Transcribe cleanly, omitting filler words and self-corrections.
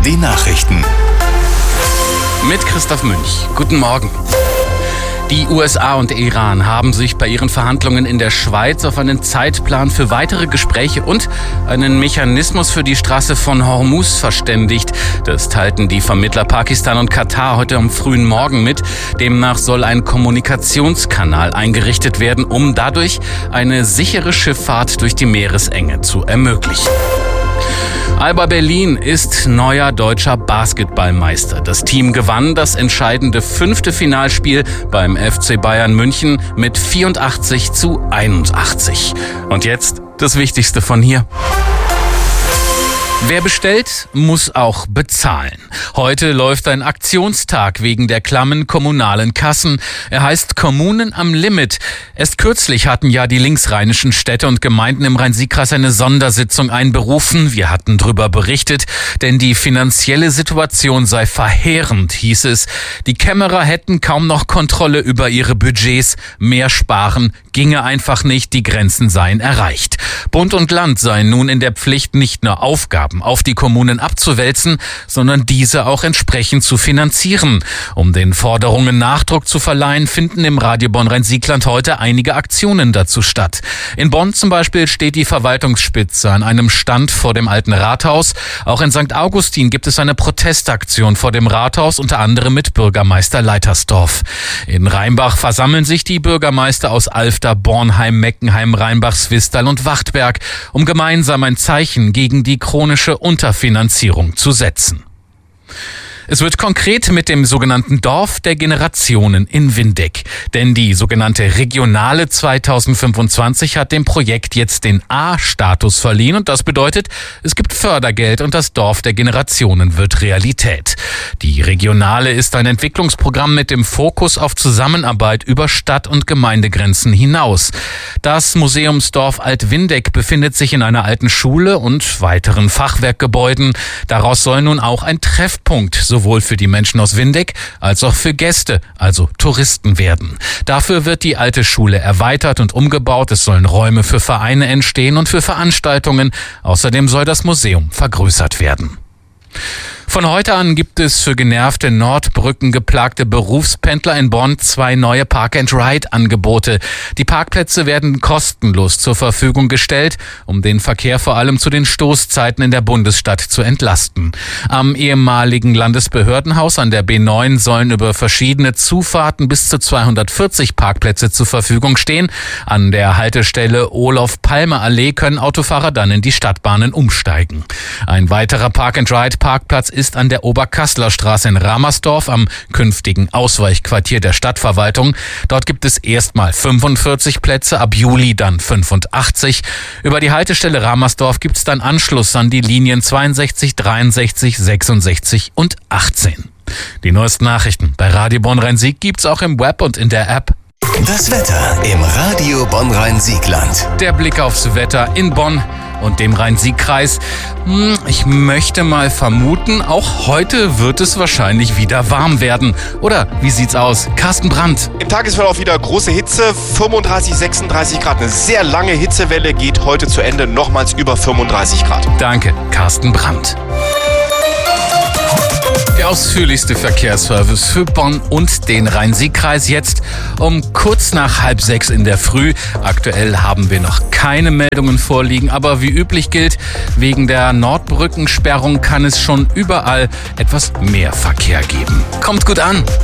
Die Nachrichten. Mit Christoph Münch. Guten Morgen. Die USA und Iran haben sich bei ihren Verhandlungen in der Schweiz auf einen Zeitplan für weitere Gespräche und einen Mechanismus für die Straße von Hormuz verständigt. Das teilten die Vermittler Pakistan und Katar heute am frühen Morgen mit. Demnach soll ein Kommunikationskanal eingerichtet werden, um dadurch eine sichere Schifffahrt durch die Meeresenge zu ermöglichen. Alba Berlin ist neuer deutscher Basketballmeister. Das Team gewann das entscheidende 5. Finalspiel beim FC Bayern München mit 84-81. Und jetzt das Wichtigste von hier. Wer bestellt, muss auch bezahlen. Heute läuft ein Aktionstag wegen der klammen kommunalen Kassen. Er heißt Kommunen am Limit. Erst kürzlich hatten ja die linksrheinischen Städte und Gemeinden im Rhein-Sieg-Kreis eine Sondersitzung einberufen. Wir hatten darüber berichtet, denn die finanzielle Situation sei verheerend, hieß es. Die Kämmerer hätten kaum noch Kontrolle über ihre Budgets. Mehr sparen ginge einfach nicht, die Grenzen seien erreicht. Bund und Land seien nun in der Pflicht, nicht nur Aufgaben auf die Kommunen abzuwälzen, sondern diese auch entsprechend zu finanzieren. Um den Forderungen Nachdruck zu verleihen, finden im Radio Bonn-Rhein-Siegland heute einige Aktionen dazu statt. In Bonn zum Beispiel steht die Verwaltungsspitze an einem Stand vor dem alten Rathaus. Auch in St. Augustin gibt es eine Protestaktion vor dem Rathaus, unter anderem mit Bürgermeister Leitersdorf. In Rheinbach versammeln sich die Bürgermeister aus Alfter, Bornheim, Meckenheim, Rheinbach, Swistal und Wachtberg, um gemeinsam ein Zeichen gegen die chronische Unterfinanzierung zu setzen. Es wird konkret mit dem sogenannten Dorf der Generationen in Windeck. Denn die sogenannte Regionale 2025 hat dem Projekt jetzt den A-Status verliehen. Und das bedeutet, es gibt Fördergeld und das Dorf der Generationen wird Realität. Die Regionale ist ein Entwicklungsprogramm mit dem Fokus auf Zusammenarbeit über Stadt- und Gemeindegrenzen hinaus. Das Museumsdorf Alt-Windeck befindet sich in einer alten Schule und weiteren Fachwerkgebäuden. Daraus soll nun auch ein Treffpunkt sowohl für die Menschen aus Windeck als auch für Gäste, also Touristen werden. Dafür wird die alte Schule erweitert und umgebaut. Es sollen Räume für Vereine entstehen und für Veranstaltungen. Außerdem soll das Museum vergrößert werden. Von heute an gibt es für genervte Nordbrücken geplagte Berufspendler in Bonn 2 neue Park-and-Ride-Angebote. Die Parkplätze werden kostenlos zur Verfügung gestellt, um den Verkehr vor allem zu den Stoßzeiten in der Bundesstadt zu entlasten. Am ehemaligen Landesbehördenhaus an der B9 sollen über verschiedene Zufahrten bis zu 240 Parkplätze zur Verfügung stehen. An der Haltestelle Olof-Palme-Allee können Autofahrer dann in die Stadtbahnen umsteigen. Ein weiterer Park-and-Ride-Parkplatz ist an der Oberkassler Straße in Ramersdorf am künftigen Ausweichquartier der Stadtverwaltung. Dort gibt es erstmal 45 Plätze, ab Juli dann 85. Über die Haltestelle Ramersdorf gibt es dann Anschluss an die Linien 62, 63, 66 und 18. Die neuesten Nachrichten bei Radio Bonn-Rhein-Sieg gibt's auch im Web und in der App. Das Wetter im Radio Bonn-Rhein-Siegland. Der Blick aufs Wetter in Bonn und dem Rhein-Sieg-Kreis. Ich möchte mal vermuten, auch heute wird es wahrscheinlich wieder warm werden. Oder wie sieht's aus? Carsten Brandt. Im Tagesverlauf wieder große Hitze, 35, 36 Grad. Eine sehr lange Hitzewelle geht heute zu Ende, nochmals über 35 Grad. Danke, Carsten Brandt. Der ausführlichste Verkehrsservice für Bonn und den Rhein-Sieg-Kreis jetzt um kurz nach 5:30 in der Früh. Aktuell haben wir noch keine Meldungen vorliegen, aber wie üblich gilt, wegen der Nordbrückensperrung kann es schon überall etwas mehr Verkehr geben. Kommt gut an!